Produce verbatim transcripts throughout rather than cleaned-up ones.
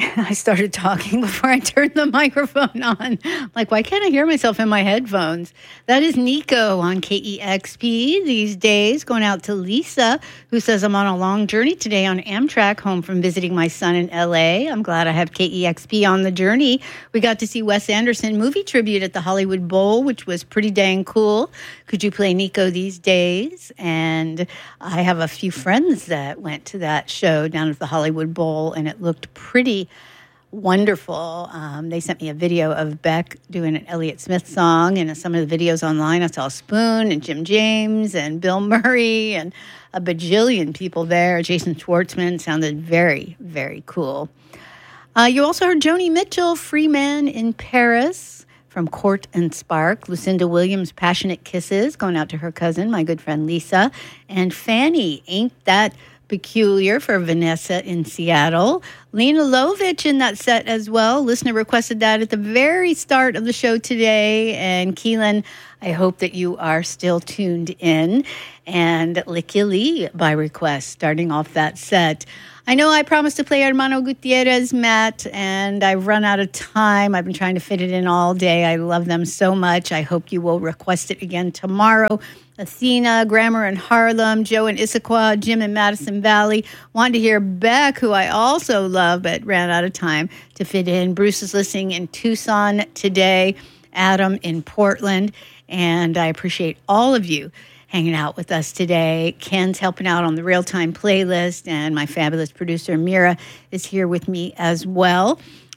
I started talking before I turned the microphone on. Like, why can't I hear myself in my headphones? That is Nico on K E X P these days, going out to Lisa, who says, I'm on a long journey today on Amtrak home from visiting my son in L A. I'm glad I have K E X P on the journey. We got to see Wes Anderson movie tribute at the Hollywood Bowl, which was pretty dang cool. Could you play Nico these days? And I have a few friends that went to that show down at the Hollywood Bowl, and it looked pretty wonderful. Um, they sent me a video of Beck doing an Elliott Smith song, and in some of the videos online I saw Spoon and Jim James and Bill Murray and a bajillion people there. Jason Schwartzman sounded very, very cool. Uh, you also heard Joni Mitchell, Free Man in Paris, from Court and Spark. Lucinda Williams, Passionate Kisses, going out to her cousin, my good friend Lisa. And Fanny, Ain't That Peculiar, for Vanessa in Seattle. Lena Lovitch in that set as well. Listener requested that at the very start of the show today. And Keelan, I hope that you are still tuned in. And Licky Lee by request, starting off that set. I know I promised to play Hermano Gutierrez, Matt, and I've run out of time. I've been trying to fit it in all day. I love them so much. I hope you will request it again tomorrow. Athena, Grammar in Harlem, Joe in Issaquah, Jim in Madison Valley. Wanted to hear Beck, who I also love, but ran out of time to fit in. Bruce is listening in Tucson today. Adam in Portland. And I appreciate all of you hanging out with us today. Ken's helping out on the real-time playlist, and my fabulous producer, Mira, is here with me as well.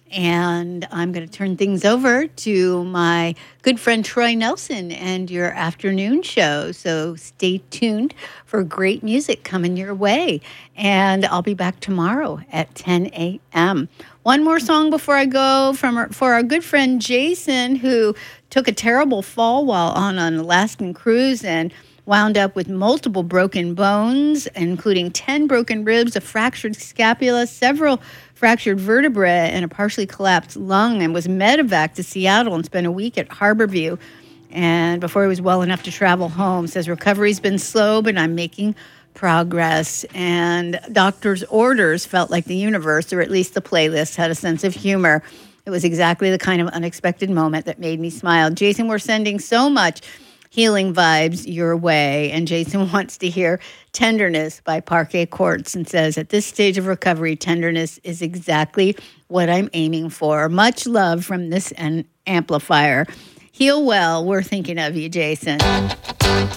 And I'm going to turn things over to my good friend Troy Nelson and your afternoon show. So stay tuned for great music coming your way. And I'll be back tomorrow at ten a.m. One more song before I go from our, for our good friend Jason, who took a terrible fall while on an Alaskan cruise and wound up with multiple broken bones, including ten broken ribs, a fractured scapula, several fractured vertebrae, and a partially collapsed lung, and was medevaced to Seattle and spent a week at Harborview. And before he was well enough to travel home, says recovery's been slow, but I'm making progress. And doctor's orders felt like the universe, or at least the playlist, had a sense of humor. It was exactly the kind of unexpected moment that made me smile. Jason, we're sending so much healing vibes your way. And Jason wants to hear Tenderness by Parquet Courts and says, at this stage of recovery, tenderness is exactly what I'm aiming for. Much love from this an- amplifier. Heal well. We're thinking of you, Jason.